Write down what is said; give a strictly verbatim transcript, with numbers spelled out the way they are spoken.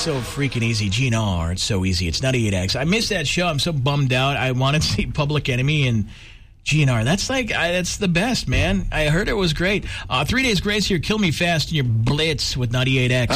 so freaking easy. G N R, it's so easy. It's ninety-eight X. I missed that show. I'm so bummed out. I wanted to see Public Enemy and G N R. That's like, I, that's the best, man. I heard it was great. Uh, three Days Grace here. Kill Me Fast in your Blitz with ninety-eight X.